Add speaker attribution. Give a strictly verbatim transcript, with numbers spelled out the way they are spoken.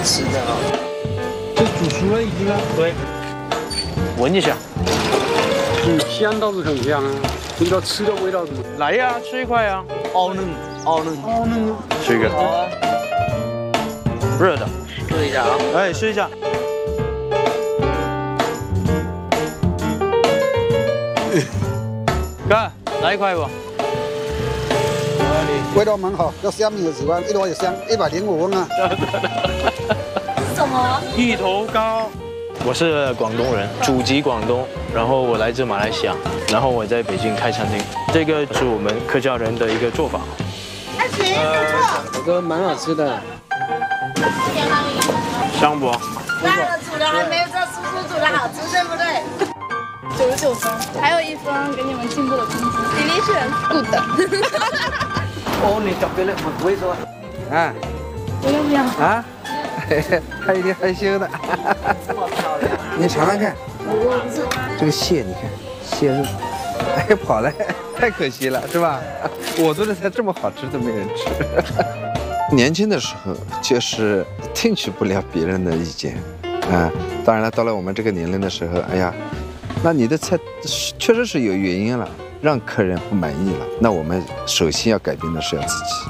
Speaker 1: 吃的啊。
Speaker 2: 这煮熟了已经啊？
Speaker 3: 对，闻一下。
Speaker 2: 嗯，香倒是很香啊，闻到吃的味道怎么？
Speaker 3: 来呀，吃一块呀。
Speaker 1: 熬嫩，熬嫩，
Speaker 2: 哦，那个
Speaker 3: 吃一个。
Speaker 1: 好啊，
Speaker 3: 热的。
Speaker 1: 试一下啊。
Speaker 3: 哎，试一下。哥，来一块不？
Speaker 4: 味道蛮好，要香米的喜欢，一多也香，一百零五分啊。
Speaker 5: 是什么？
Speaker 3: 芋头糕。我是广东人，祖籍广东，然后我来自马来西亚，然后我在北京开餐厅。这个是我们客家人的一个做法。
Speaker 5: 还行，不错。
Speaker 2: 这个蛮好吃的。
Speaker 3: 香不？
Speaker 5: 大的煮的还没有这叔叔煮的好吃，对不对？九十九分，还有一分给你们进步的空间。Delicious，good。
Speaker 1: 哦，你找别人不会说。
Speaker 4: 啊
Speaker 5: 我要不要？
Speaker 4: 啊，还有点害羞的。
Speaker 1: 这么漂亮。
Speaker 4: 你尝尝看，这个蟹，你看蟹肉，哎跑了，太可惜了，是吧？我做的菜这么好吃都没人吃。年轻的时候就是听取不了别人的意见，啊，当然了，到了我们这个年龄的时候，哎呀，那你的菜确实是有原因了，让客人不满意了，那我们首先要改变的是要自己。